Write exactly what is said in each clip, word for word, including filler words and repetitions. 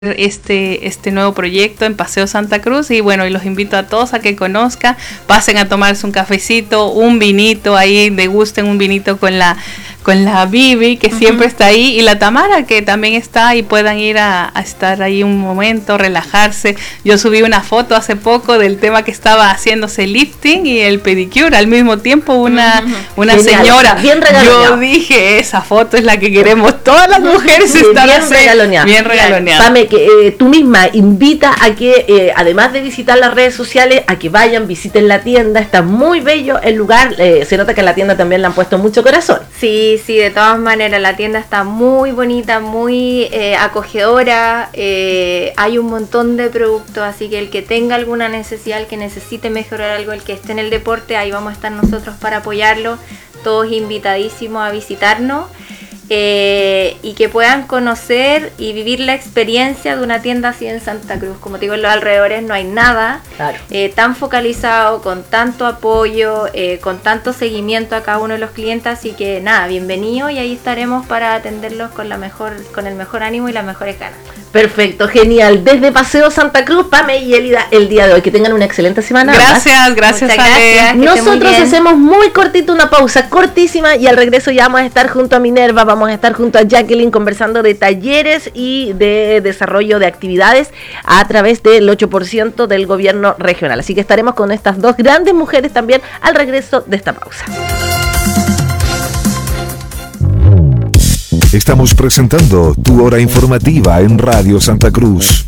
este este nuevo proyecto en Paseo Santa Cruz y bueno, y los invito a todos a que conozcan, pasen a tomarse un cafecito, un vinito, ahí degusten un vinito con la con la Vivi, que uh-huh. siempre está ahí, y la Tamara, que también está, y puedan ir a, a estar ahí un momento, relajarse. Yo subí una foto hace poco del tema que estaba haciéndose lifting y el pedicure al mismo tiempo, una, uh-huh. una señora. Bien Yo dije, esa foto es la que queremos todas las mujeres bien, estar bien así, regaloneada. Bien regaloneada. Pame, que eh, tú misma invita a que, eh, además de visitar las redes sociales, a que vayan, visiten la tienda. Está muy bello el lugar, eh, se nota que en la tienda también le han puesto mucho corazón. Sí, sí, de todas maneras la tienda está muy bonita, muy eh, acogedora, eh, hay un montón de productos, así que el que tenga alguna necesidad, el que necesite mejorar algo, el que esté en el deporte, ahí vamos a estar nosotros para apoyarlo, todos invitadísimos a visitarnos. Eh, y que puedan conocer y vivir la experiencia de una tienda así en Santa Cruz. Como te digo, en los alrededores no hay nada claro. eh, tan focalizado, con tanto apoyo, eh, con tanto seguimiento a cada uno de los clientes, así que nada, bienvenido, y ahí estaremos para atenderlos con la mejor, con el mejor ánimo y las mejores ganas. Perfecto, genial. Desde Paseo Santa Cruz, Pame y Elida, el día de hoy. Que tengan una excelente semana. Gracias, ¿verdad? gracias. Muchas gracias. Nosotros hacemos muy cortito una pausa cortísima y al regreso ya vamos a estar junto a Minerva, vamos a estar junto a Jacqueline conversando de talleres y de desarrollo de actividades a través del ocho por ciento del gobierno regional. Así que estaremos con estas dos grandes mujeres también al regreso de esta pausa. Estamos presentando tu hora informativa en Radio Santa Cruz.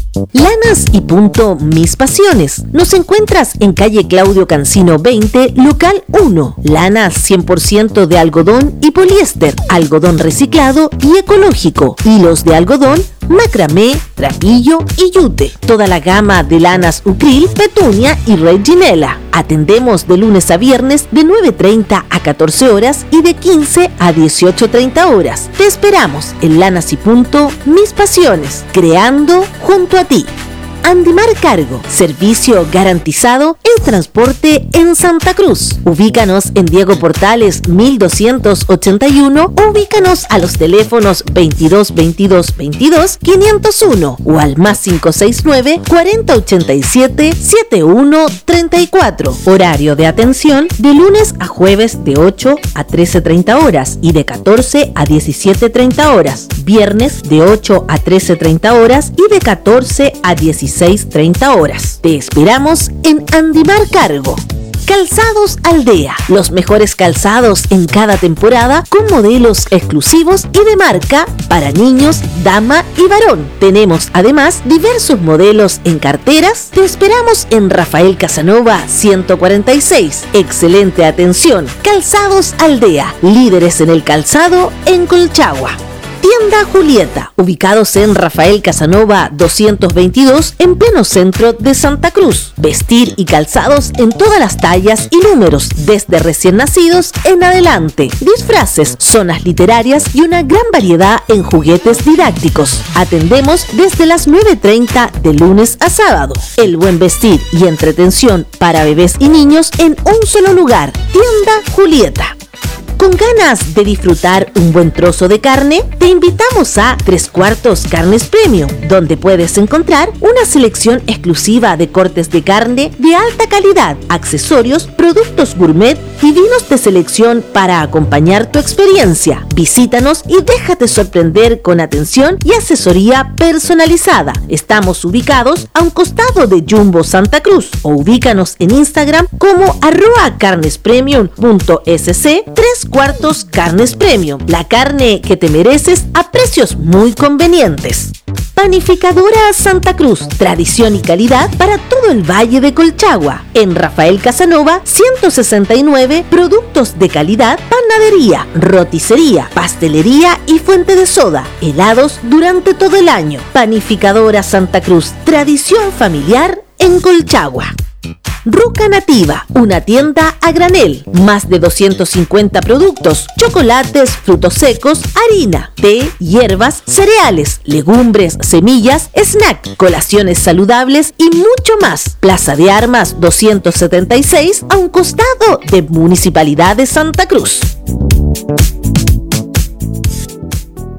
Lanas y punto Mis Pasiones. Nos encuentras en calle Claudio Cancino veinte, local uno. Lanas cien por ciento de algodón y poliéster, algodón reciclado y ecológico, hilos de algodón, macramé, trapillo y yute. Toda la gama de lanas Ucril, Petunia y Reginela. Atendemos de lunes a viernes de nueve treinta a catorce horas y de quince a dieciocho treinta horas. Te esperamos en Lanas y punto Mis Pasiones, creando junto a ti. Andimar Cargo, servicio garantizado en transporte en Santa Cruz. Ubícanos en Diego Portales mil doscientos ochenta y uno o ubícanos a los teléfonos veintidós veintidós veintidós quinientos uno o al más cinco seis nueve cuarenta ochenta y siete setenta y uno treinta y cuatro. Horario de atención de lunes a jueves de ocho a trece treinta horas y de catorce a diecisiete treinta horas. Viernes de ocho a trece treinta horas y de catorce a dieciséis treinta horas. Te esperamos en Andimar Cargo. Calzados Aldea, los mejores calzados en cada temporada con modelos exclusivos y de marca para niños, dama y varón. Tenemos además diversos modelos en carteras. Te esperamos en Rafael Casanova ciento cuarenta y seis. Excelente atención. Calzados Aldea, líderes en el calzado en Colchagua. Tienda Julieta, ubicados en Rafael Casanova doscientos veintidós, en pleno centro de Santa Cruz. Vestir y calzados en todas las tallas y números, desde recién nacidos en adelante. Disfraces, zonas literarias y una gran variedad en juguetes didácticos. Atendemos desde las nueve treinta de lunes a sábado. El buen vestir y entretención para bebés y niños en un solo lugar. Tienda Julieta. ¿Con ganas de disfrutar un buen trozo de carne? Te invitamos a Tres Cuartos Carnes Premium, donde puedes encontrar una selección exclusiva de cortes de carne de alta calidad, accesorios, productos gourmet y vinos de selección para acompañar tu experiencia. Visítanos y déjate sorprender con atención y asesoría personalizada. Estamos ubicados a un costado de Jumbo Santa Cruz o ubícanos en Instagram como arroba carnespremium punto s c. Tres Cuartos Carnes Premium, la carne que te mereces a precios muy convenientes. Panificadora Santa Cruz, tradición y calidad para todo el Valle de Colchagua. En Rafael Casanova ciento sesenta y nueve, productos de calidad, panadería, roticería, pastelería y fuente de soda, helados durante todo el año. Panificadora Santa Cruz, tradición familiar en Colchagua. Ruca Nativa, una tienda a granel, más de doscientos cincuenta productos, chocolates, frutos secos, harina, té, hierbas, cereales, legumbres, semillas, snack, colaciones saludables y mucho más. Plaza de Armas doscientos setenta y seis, a un costado de Municipalidad de Santa Cruz.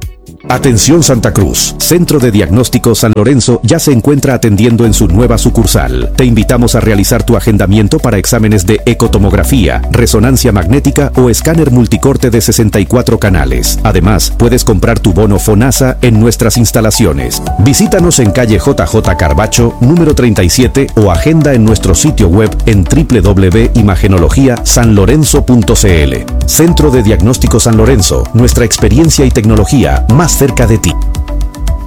Atención Santa Cruz, Centro de Diagnóstico San Lorenzo ya se encuentra atendiendo en su nueva sucursal. Te invitamos a realizar tu agendamiento para exámenes de ecotomografía, resonancia magnética o escáner multicorte de sesenta y cuatro canales. Además, puedes comprar tu bono FONASA en nuestras instalaciones. Visítanos en calle J J Carbacho, número treinta y siete o agenda en nuestro sitio web en doble u doble u doble u punto imagenología san lorenzo punto c l. Centro de Diagnóstico San Lorenzo, nuestra experiencia y tecnología más cerca de ti.